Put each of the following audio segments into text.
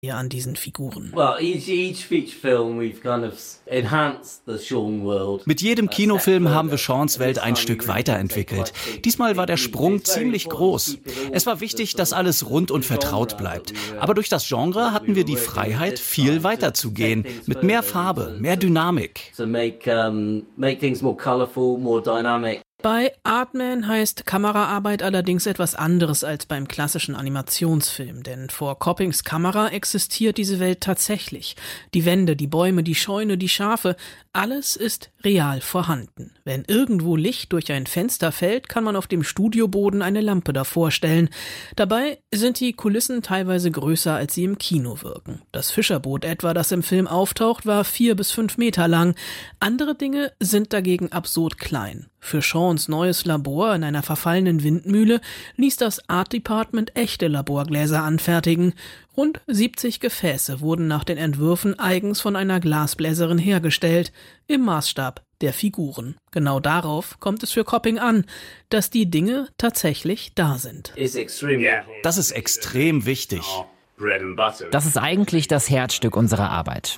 an diesen Figuren. Mit jedem Kinofilm haben wir Seans Welt ein Stück weiterentwickelt. Diesmal war der Sprung ziemlich groß. Es war wichtig, dass alles rund und vertraut bleibt. Aber durch das Genre hatten wir die Freiheit, viel weiter zu gehen. Mit mehr Farbe, mehr Dynamik. Bei Aardman heißt Kameraarbeit allerdings etwas anderes als beim klassischen Animationsfilm, denn vor Coppings Kamera existiert diese Welt tatsächlich. Die Wände, die Bäume, die Scheune, die Schafe, alles ist real vorhanden. Wenn irgendwo Licht durch ein Fenster fällt, kann man auf dem Studioboden eine Lampe davor stellen. Dabei sind die Kulissen teilweise größer, als sie im Kino wirken. Das Fischerboot etwa, das im Film auftaucht, war 4 bis 5 Meter lang. Andere Dinge sind dagegen absurd klein. Für Seans neues Labor in einer verfallenen Windmühle ließ das Art Department echte Laborgläser anfertigen. Rund 70 Gefäße wurden nach den Entwürfen eigens von einer Glasbläserin hergestellt, im Maßstab der Figuren. Genau darauf kommt es für Copping an, dass die Dinge tatsächlich da sind. Das ist extrem wichtig. Das ist eigentlich das Herzstück unserer Arbeit.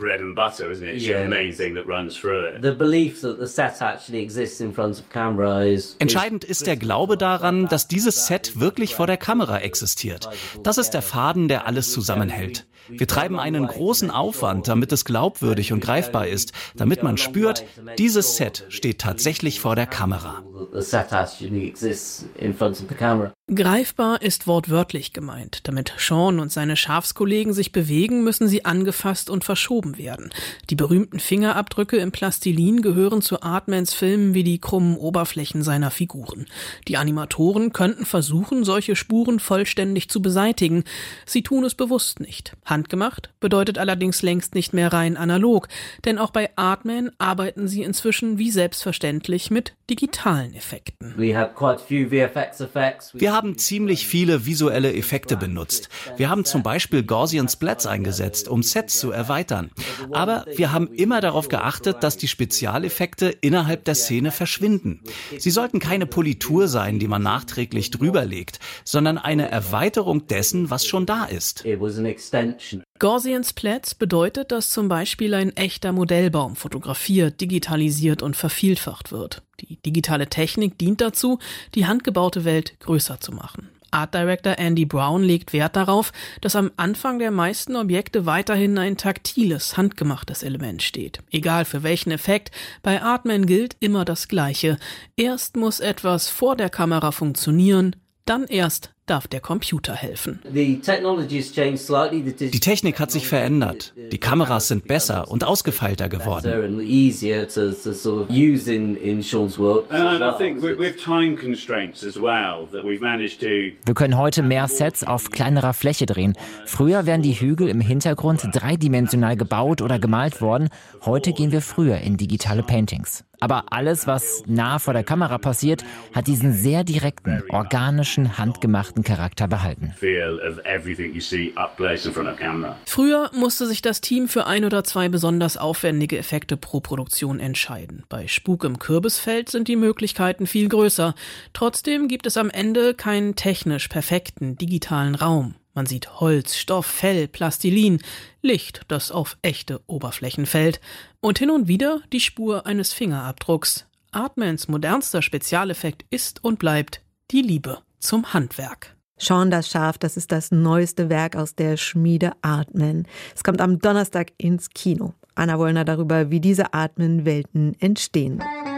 Entscheidend ist der Glaube daran, dass dieses Set wirklich vor der Kamera existiert. Das ist der Faden, der alles zusammenhält. Wir treiben einen großen Aufwand, damit es glaubwürdig und greifbar ist, damit man spürt, dieses Set steht tatsächlich vor der Kamera. Greifbar ist wortwörtlich gemeint. Damit Sean und seine Schafskollegen sich bewegen, müssen sie angefasst und verschoben werden. Die berühmten Fingerabdrücke im Plastilin gehören zu Aardmans Filmen wie die krummen Oberflächen seiner Figuren. Die Animatoren könnten versuchen, solche Spuren vollständig zu beseitigen. Sie tun es bewusst nicht. Handgemacht bedeutet allerdings längst nicht mehr rein analog, denn auch bei Aardman arbeiten sie inzwischen wie selbstverständlich mit digitalen Effekten. Wir haben ziemlich viele visuelle Effekte benutzt. Wir haben zum Beispiel Gaussian Splats eingesetzt, um Sets zu erweitern. Aber wir haben immer darauf geachtet, dass die Spezialeffekte innerhalb der Szene verschwinden. Sie sollten keine Politur sein, die man nachträglich drüber legt, sondern eine Erweiterung dessen, was schon da ist. Gaussian Splats bedeutet, dass zum Beispiel ein echter Modellbaum fotografiert, digitalisiert und vervielfacht wird. Die digitale Technik dient dazu, die handgebaute Welt größer zu machen. Art Director Andy Brown legt Wert darauf, dass am Anfang der meisten Objekte weiterhin ein taktiles, handgemachtes Element steht. Egal für welchen Effekt, bei Aardman gilt immer das Gleiche. Erst muss etwas vor der Kamera funktionieren, dann erst darf der Computer helfen. Die Technik hat sich verändert. Die Kameras sind besser und ausgefeilter geworden. Wir können heute mehr Sets auf kleinerer Fläche drehen. Früher wären die Hügel im Hintergrund dreidimensional gebaut oder gemalt worden. Heute gehen wir früher in digitale Paintings. Aber alles, was nah vor der Kamera passiert, hat diesen sehr direkten, organischen, handgemachten Charakter behalten. Früher musste sich das Team für 1 oder 2 besonders aufwendige Effekte pro Produktion entscheiden. Bei Spuk im Kürbisfeld sind die Möglichkeiten viel größer. Trotzdem gibt es am Ende keinen technisch perfekten digitalen Raum. Man sieht Holz, Stoff, Fell, Plastilin, Licht, das auf echte Oberflächen fällt und hin und wieder die Spur eines Fingerabdrucks. Aardmans modernster Spezialeffekt ist und bleibt die Liebe zum Handwerk. Sean das Schaf, das ist das neueste Werk aus der Schmiede Aardman. Es kommt am Donnerstag ins Kino. Anna Wollner darüber, wie diese Aardman-Welten entstehen.